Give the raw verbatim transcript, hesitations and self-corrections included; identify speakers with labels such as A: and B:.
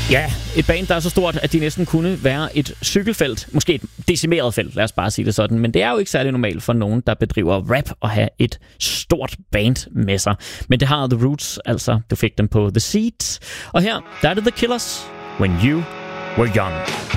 A: Ja, et band, der er så stort, at de næsten kunne være et cykelfelt. Måske et decimeret felt, lad os bare sige det sådan. Men det er jo ikke særlig normalt for nogen, der bedriver rap og have et stort band med sig. Men det har The Roots, altså. Du fik dem på The Seeds. Og her, der er det The Killers, When You Were Young.